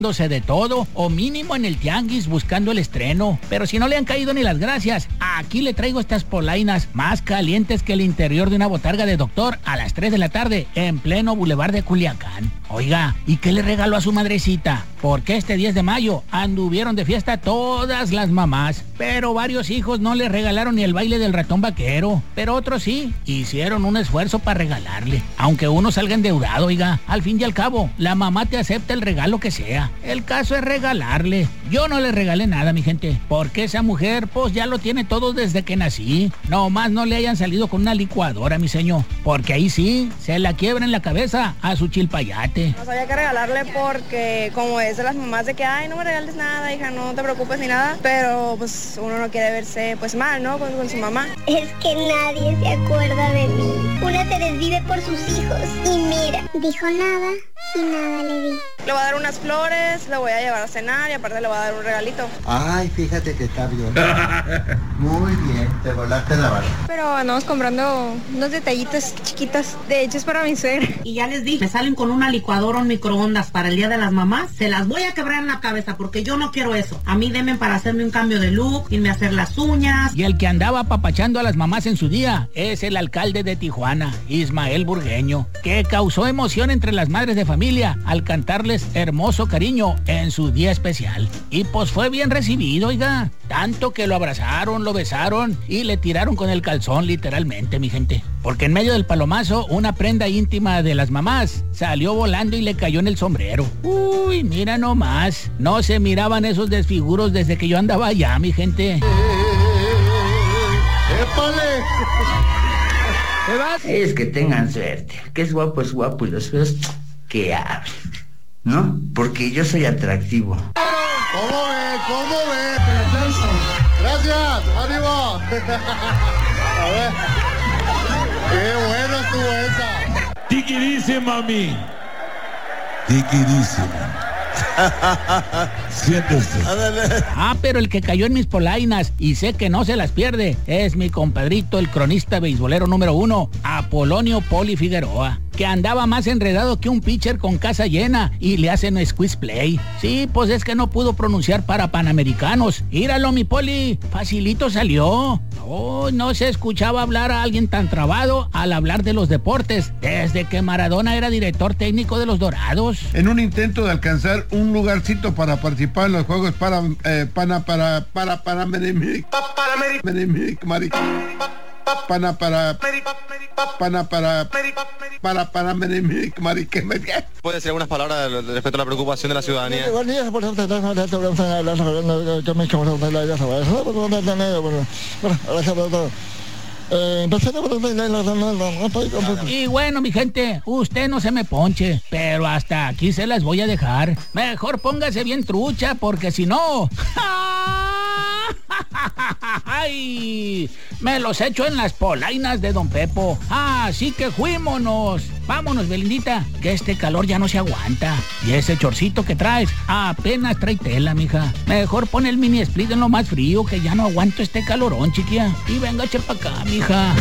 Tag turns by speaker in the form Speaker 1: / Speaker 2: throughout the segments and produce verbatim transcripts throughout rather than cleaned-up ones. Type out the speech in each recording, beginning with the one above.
Speaker 1: de todo, o mínimo en el tianguis buscando el estreno. Pero si no le han caído ni las gracias, aquí le traigo estas polainas más calientes que el interior de una botarga de doctor a las tres de la tarde en pleno bulevar de Culiacán. Oiga, ¿y qué le regaló a su madrecita? Porque este diez de mayo anduvieron de fiesta todas las mamás, pero varios hijos no le regalaron ni el baile del ratón vaquero, pero otros sí, hicieron un esfuerzo para regalarle. Aunque uno salga endeudado, oiga, al fin y al cabo, la mamá te acepta el regalo que sea. El caso es regalarle. Yo no le regalé nada, mi gente, porque esa mujer, pues ya lo tiene todo desde que nací. No más no le hayan salido con una licuadora, mi señor, porque ahí sí, se la quiebra en la cabeza a su chilpayate.
Speaker 2: No sabía qué regalarle porque como es de las mamás de que, ay, no me regales nada, hija, no te preocupes ni nada, pero pues uno no quiere verse pues mal, ¿no? Con, con su mamá.
Speaker 3: Es que nadie se acuerda de mí. Una se desvive por sus hijos. Y mira, dijo nada y nada le di.
Speaker 2: Le voy a dar unas flores, le voy a llevar a cenar y aparte le voy a dar un regalito.
Speaker 4: Ay, fíjate que está bien. Muy bien, te volaste la barra.
Speaker 2: Pero andamos comprando unos detallitos chiquitos. De hecho es para mi suegra.
Speaker 5: Y ya les dije, me salen con una licuadora o un microondas para el día de las mamás, se las voy a quebrar en la cabeza porque yo no quiero eso. A mí denme para hacerme un cambio de look, irme a hacer las uñas.
Speaker 1: Y el que andaba apapachando a las mamás en su día es el alcalde de Tijuana, Ismael Burgueño, que causó emoción entre las madres de familia al cantarles hermoso cariño en su día especial. Y pues fue bien recibido, oiga, tanto que lo abrazaron, lo besaron y le tiraron con el calzón literalmente, mi gente. Porque en medio del palomazo, una prenda íntima de las mamás salió volando y le cayó en el sombrero. Uy, mira nomás, no se miraban esos desfiguros desde que yo andaba allá, mi gente.
Speaker 4: ¡Épale!
Speaker 6: Es que tengan suerte, que es guapo es guapo y los feos que hablen, ¿no? Porque yo soy atractivo.
Speaker 4: ¿Cómo ve? ¿Cómo ve? Gracias, ánimo. A ver. Qué bueno estuvo esa.
Speaker 7: Tiki dice, mami.
Speaker 8: Tiki dice.
Speaker 7: Siéntese.
Speaker 1: Ah, pero el que cayó en mis polainas y sé que no se las pierde es mi compadrito, el cronista beisbolero número uno, Apolonio Poli Figueroa, que andaba más enredado que un pitcher con casa llena y le hacen squeeze play. Sí, pues es que no pudo pronunciar para panamericanos. Míralo, mi Poli, facilito salió. Oh, no se escuchaba hablar a alguien tan trabado al hablar de los deportes desde que Maradona era director técnico de los Dorados.
Speaker 9: En un intento de alcanzar un lugarcito para participar en los Juegos para eh, pana para para para para pana para pana para para para
Speaker 10: ¿Puede decir algunas palabras respecto a la preocupación de la ciudadanía?
Speaker 1: Y bueno, mi gente, usted no se me ponche, pero hasta aquí se las voy a dejar. Mejor póngase bien trucha, porque si no... ¡Ay! Me los echo en las polainas de Don Pepo. Así que fuímonos. Vámonos, Belindita, que este calor ya no se aguanta. Y ese chorcito que traes apenas trae tela, mija. Mejor pon el mini split en lo más frío, que ya no aguanto este calorón, chiquilla. Y venga, chepa acá, mija.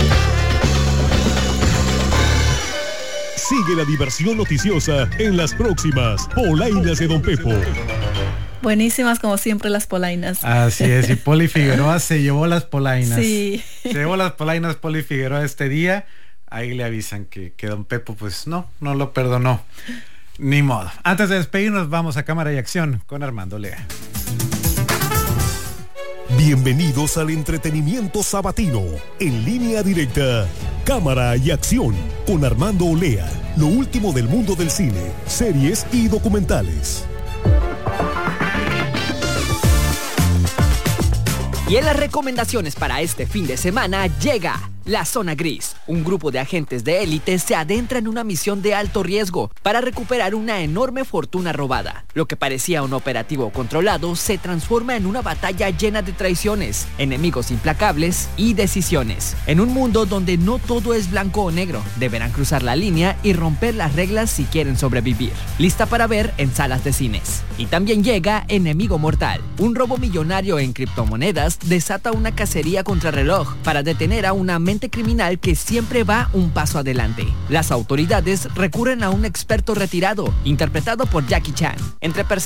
Speaker 11: Sigue la diversión noticiosa en las próximas Polainas de Don Pepo.
Speaker 12: Buenísimas como siempre las polainas.
Speaker 13: Así es, y Poli Figueroa se llevó las polainas.
Speaker 12: Sí.
Speaker 13: Se llevó las polainas Poli Figueroa este día. Ahí le avisan que, que Don Pepo pues no, no lo perdonó. Ni modo. Antes de despedirnos vamos a Cámara y Acción con Armando Lea.
Speaker 11: Bienvenidos al entretenimiento sabatino. En línea directa, Cámara y Acción con Armando Olea. Lo último del mundo del cine, series y documentales.
Speaker 14: Y en las recomendaciones para este fin de semana llega La Zona Gris. Un grupo de agentes de élite se adentra en una misión de alto riesgo para recuperar una enorme fortuna robada. Lo que parecía un operativo controlado se transforma en una batalla llena de traiciones, enemigos implacables y decisiones. En un mundo donde no todo es blanco o negro, deberán cruzar la línea y romper las reglas si quieren sobrevivir. Lista para ver en salas de cines. Y también llega Enemigo Mortal. Un robo millonario en criptomonedas desata una cacería contra reloj para detener a una mente mente criminal que siempre va un paso adelante. Las autoridades recurren a un experto retirado, interpretado por Jackie Chan. Entre